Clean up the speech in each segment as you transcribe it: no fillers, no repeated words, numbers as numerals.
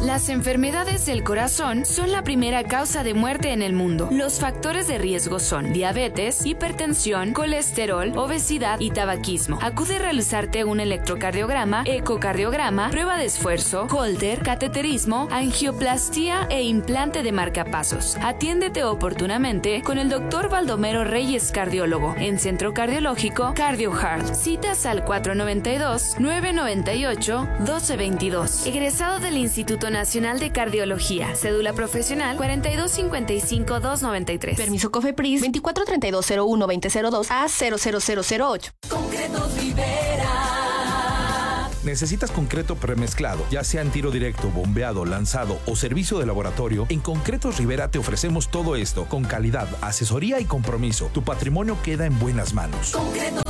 Las enfermedades del corazón son la primera causa de muerte en el mundo. Los factores de riesgo son diabetes, hipertensión, colesterol, obesidad y tabaquismo. Acude a realizarte un electrocardiograma, ecocardiograma, prueba de esfuerzo, Holter, cateterismo, angioplastía e implante de marcapasos. Atiéndete oportunamente con el Dr. Baldomero Reyes, cardiólogo, en Centro Cardiológico CardioHeart. Citas al 492-998-1222. Egresado del Instituto Nacional de Cardiología. Cédula profesional 4255-293. Permiso COFEPRIS 243201-2002 a 00008. Concretos Rivera. ¿Necesitas concreto premezclado, ya sea en tiro directo, bombeado, lanzado o servicio de laboratorio? En Concretos Rivera te ofrecemos todo esto con calidad, asesoría y compromiso. Tu patrimonio queda en buenas manos. Concretos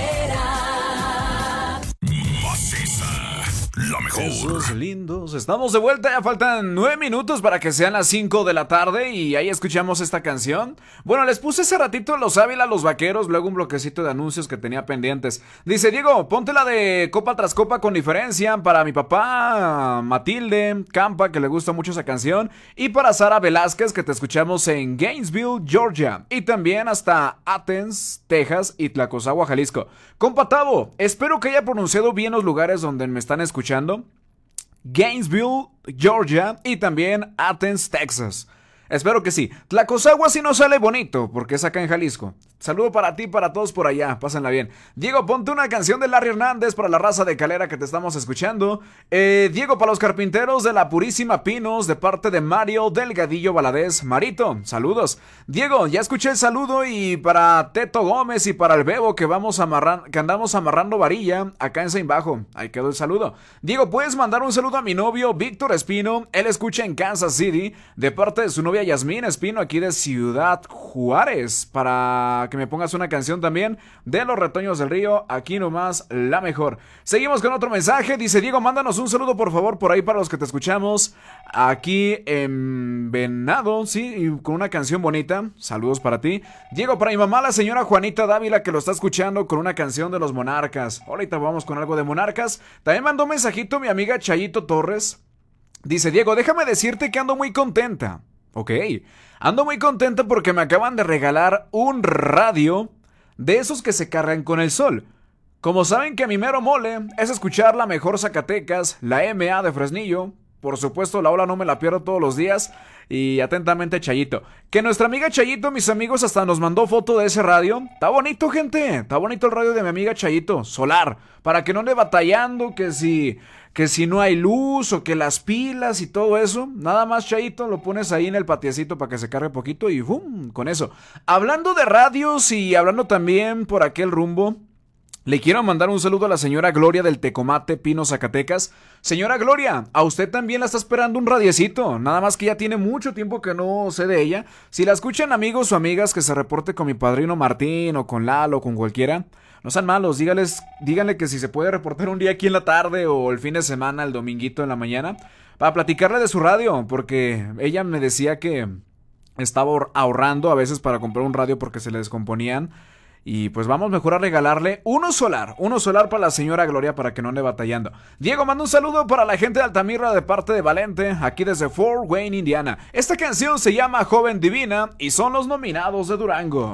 Rivera. Maciza, la mejor. Esos lindos. Estamos de vuelta, ya faltan 9 minutos para que sean las 5 de la tarde y ahí escuchamos esta canción. Bueno, les puse hace ratito Los Ávila, Los Vaqueros, luego un bloquecito de anuncios que tenía pendientes. Dice Diego, ponte la de Copa tras Copa con diferencia para mi papá Matilde Campa, que le gusta mucho esa canción, y para Sara Velázquez, que te escuchamos en Gainesville, Georgia, y también hasta Athens, Texas y Tlacosawa, Jalisco. Compa Tavo, espero que haya pronunciado bien los lugares donde me están escuchando. Gainesville, Georgia y también Athens, Texas. Espero que sí. Tlacosawa sí nos sale bonito, porque es acá en Jalisco. Saludo para ti, para todos por allá, pásenla bien. Diego, ponte una canción de Larry Hernández para la raza de Calera que te estamos escuchando. Diego, para los carpinteros de la Purísima Pinos, de parte de Mario Delgadillo Valadez. Marito, saludos. Diego, ya escuché el saludo, y para Teto Gómez y para el Bebo que andamos amarrando varilla acá en Saint Bajo. Ahí quedó el saludo. Diego, ¿puedes mandar un saludo a mi novio Víctor Espino? Él escucha en Kansas City, de parte de su novia Yasmín Espino, aquí de Ciudad Juárez, para que me pongas una canción también de Los Retoños del Río, aquí nomás la mejor. Seguimos con otro mensaje, dice Diego, mándanos un saludo por favor por ahí para los que te escuchamos aquí en Venado, sí, y con una canción bonita. Saludos para ti. Diego, para mi mamá, la señora Juanita Dávila, que lo está escuchando, con una canción de Los Monarcas. Ahorita vamos con algo de Monarcas. También mandó un mensajito mi amiga Chayito Torres. Dice Diego, déjame decirte que ando muy contenta. Ok, ando muy contenta porque me acaban de regalar un radio de esos que se cargan con el sol. Como saben que mi mero mole es escuchar la mejor Zacatecas, la MA de Fresnillo. Por supuesto, la ola no me la pierdo todos los días. Y atentamente, Chayito. Que nuestra amiga Chayito, mis amigos, hasta nos mandó foto de ese radio. Está bonito, gente. Está bonito el radio de mi amiga Chayito. Solar. Para que no ande batallando que si no hay luz o que las pilas y todo eso. Nada más, Chayito, lo pones ahí en el patiecito para que se cargue poquito y ¡fum! Con eso. Hablando de radios y hablando también por aquel rumbo, le quiero mandar un saludo a la señora Gloria del Tecomate, Pino, Zacatecas. Señora Gloria, a usted también la está esperando un radiecito. Nada más que ya tiene mucho tiempo que no sé de ella. Si la escuchan amigos o amigas, que se reporte con mi padrino Martín o con Lalo o con cualquiera. No sean malos, díganle que si se puede reportar un día aquí en la tarde o el fin de semana, el dominguito en la mañana, para platicarle de su radio, porque ella me decía que estaba ahorrando a veces para comprar un radio porque se le descomponían. Y pues vamos mejor a regalarle uno solar para la señora Gloria para que no ande batallando. Diego, manda un saludo para la gente de Altamirra de parte de Valente, aquí desde Fort Wayne, Indiana. Esta canción se llama Joven Divina y son los nominados de Durango.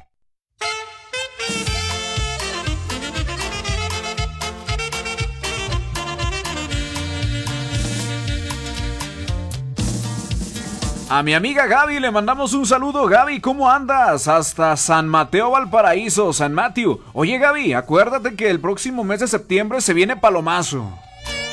A mi amiga Gaby le mandamos un saludo. Gaby, ¿cómo andas? Hasta San Mateo, Valparaíso, San Mateo. Oye, Gaby, acuérdate que el próximo mes de septiembre se viene Palomazo.